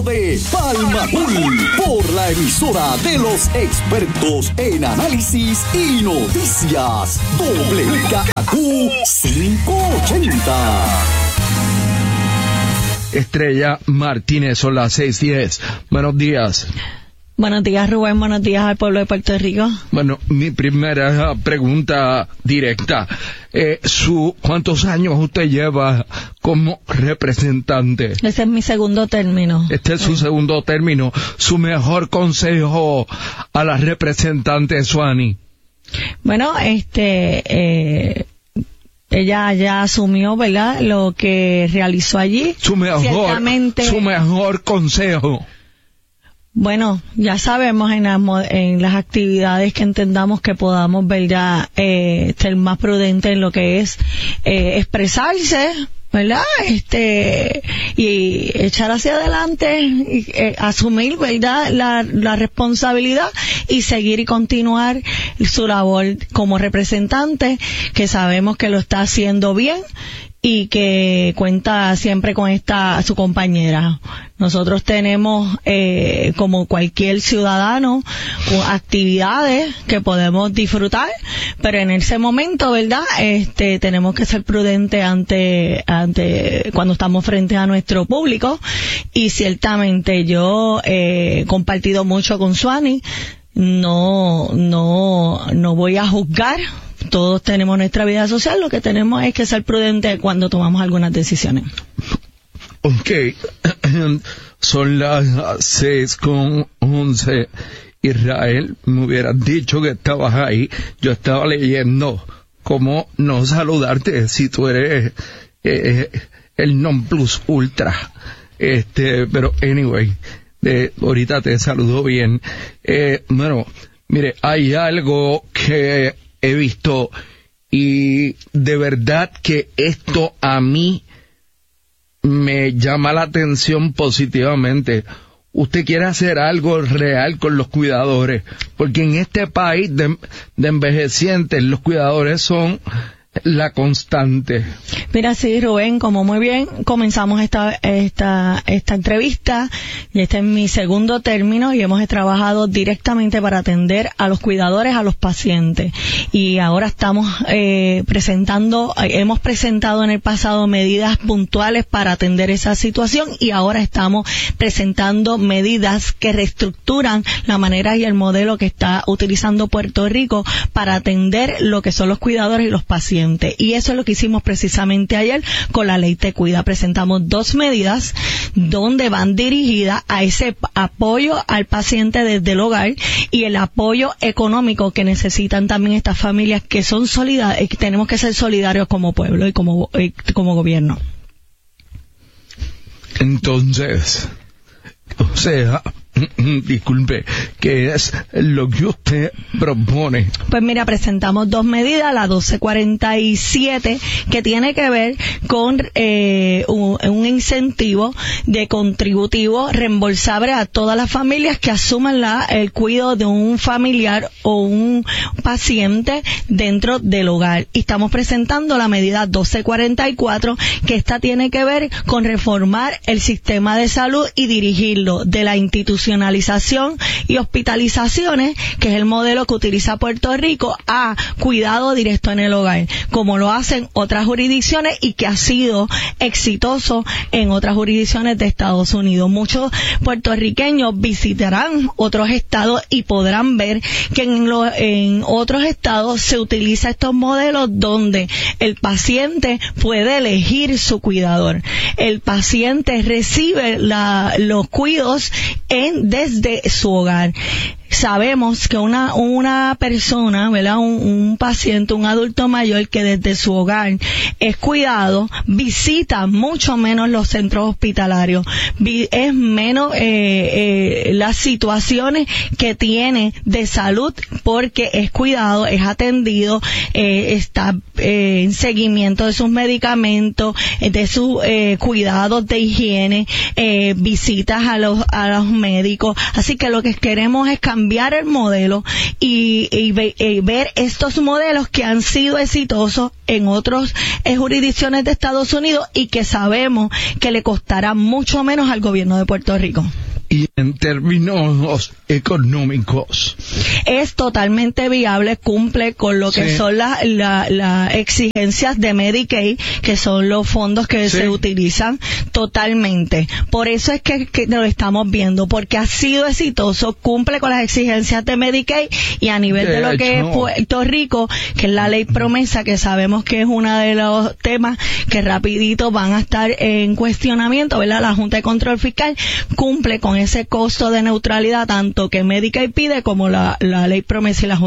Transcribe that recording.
momento de Palma Cool por la emisora de los expertos en análisis y noticias. WKQ 580. Estrella Martínez, son las 6:10. Buenos días. Buenos días, Rubén. Buenos días al pueblo de Puerto Rico. Bueno, mi primera pregunta directa. ¿Cuántos años usted lleva como representante? Ese es mi segundo término. Este es su segundo término. ¿Su mejor consejo a la representante Suani? Bueno, ella ya asumió, ¿verdad?, lo que realizó allí. Su mejor consejo. Bueno, ya sabemos en las actividades que entendamos que podamos, ¿verdad?, ser más prudentes en lo que es expresarse, ¿verdad?, y echar hacia adelante, y, asumir, ¿verdad?, la responsabilidad y seguir y continuar su labor como representante, que sabemos que lo está haciendo bien y que cuenta siempre con su compañera. Nosotros tenemos, como cualquier ciudadano, actividades que podemos disfrutar, pero en ese momento, ¿verdad?, tenemos que ser prudentes cuando estamos frente a nuestro público, y ciertamente yo he compartido mucho con Suani. No voy a juzgar. Todos tenemos nuestra vida social, lo que tenemos es que ser prudentes cuando tomamos algunas decisiones. Ok, son las 6:11. Israel, me hubieras dicho que estabas ahí. Yo estaba leyendo cómo no saludarte si tú eres el non plus ultra. Pero anyway, ahorita te saludo bien. Bueno, mire, hay algo que he visto y de verdad que esto a mí me llama la atención positivamente. Usted quiere hacer algo real con los cuidadores, porque en este país de envejecientes los cuidadores son la constante. Mira, sí, Rubén, como muy bien comenzamos esta entrevista, y este es mi segundo término, y hemos trabajado directamente para atender a los cuidadores, a los pacientes, y ahora estamos hemos presentado en el pasado medidas puntuales para atender esa situación, y ahora estamos presentando medidas que reestructuran la manera y el modelo que está utilizando Puerto Rico para atender lo que son los cuidadores y los pacientes. Y eso es lo que hicimos precisamente ayer con la Ley Te Cuida. Presentamos 2 medidas donde van dirigidas a ese apoyo al paciente desde el hogar y el apoyo económico que necesitan también estas familias, que son solidarias, que tenemos que ser solidarios como pueblo y como gobierno. Entonces, o sea, disculpe, ¿qué es lo que usted propone? Pues mira, presentamos 2 medidas, la 1247, que tiene que ver con un incentivo de contributivo reembolsable a todas las familias que asuman el cuidado de un familiar o un paciente dentro del hogar. Y estamos presentando la medida 1244, que esta tiene que ver con reformar el sistema de salud y dirigirlo de la institucionalización y hospitalizaciones, que es el modelo que utiliza Puerto Rico, a cuidado directo en el hogar, como lo hacen otras jurisdicciones y que ha sido exitoso en otras jurisdicciones de Estados Unidos. Muchos puertorriqueños visitarán otros estados y podrán ver que en otros estados se utiliza estos modelos donde el paciente puede elegir su cuidador. El paciente recibe los cuidados desde su hogar. Sabemos que una persona, ¿verdad?, un paciente, un adulto mayor que desde su hogar es cuidado, visita mucho menos los centros hospitalarios, es menos las situaciones que tiene de salud, porque es cuidado, es atendido, está en seguimiento de sus medicamentos, de sus cuidados de higiene, visitas a los médicos. Así que lo que queremos es cambiar cambiar el modelo y ver estos modelos que han sido exitosos en otras jurisdicciones de Estados Unidos y que sabemos que le costará mucho menos al gobierno de Puerto Rico. Y en términos económicos, es totalmente viable, cumple con lo que son las exigencias de Medicaid, que son los fondos que se utilizan totalmente. Por eso es que lo estamos viendo, porque ha sido exitoso, cumple con las exigencias de Medicaid, y a nivel de lo que es Puerto Rico, que es la ley promesa, que sabemos que es uno de los temas que rapidito van a estar en cuestionamiento, ¿verdad? La Junta de Control Fiscal cumple con ese costo de neutralidad, tanto que Medicaid pide como la ley promesa y la Junta